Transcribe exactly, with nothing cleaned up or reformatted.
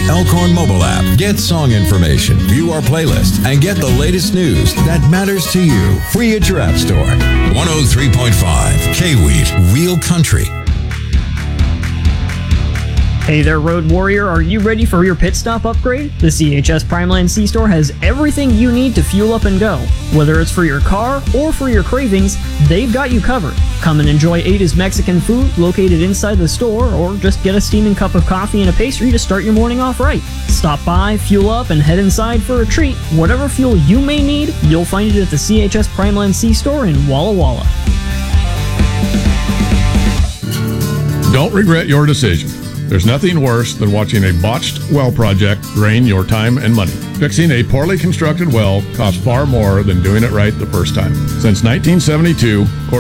Elkhorn mobile app. Get song information, view our playlist, and get the latest news that matters to you. Free at your app store. one oh three point five K-Wheat, Real Country. Hey there, Road Warrior. Are you ready for your pit stop upgrade? The C H S Primeline C-Store has everything you need to fuel up and go. Whether it's for your car or for your cravings, they've got you covered. Come and enjoy Ada's Mexican food located inside the store, or just get a steaming cup of coffee and a pastry to start your morning off right. Stop by, fuel up, and head inside for a treat. Whatever fuel you may need, you'll find it at the C H S Primeline C-Store in Walla Walla. Don't regret your decision. There's nothing worse than watching a botched well project drain your time and money. Fixing a poorly constructed well costs far more than doing it right the first time. Since nineteen seventy-two,